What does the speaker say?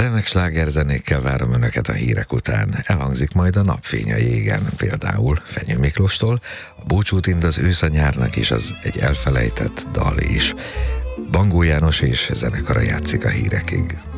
Remek slágerzenékkel várom Önöket a hírek után. Elhangzik majd a Napfény a jégen, például Fenyő Miklóstól, a Búcsút ind az ősz a nyárnak is, az egy elfelejtett dal is. Bangó János és zenekara játszik a hírekig.